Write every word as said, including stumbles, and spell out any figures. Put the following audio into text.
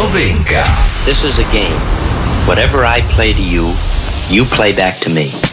Novinka. This is a game. Whatever I play to you, you play back to me.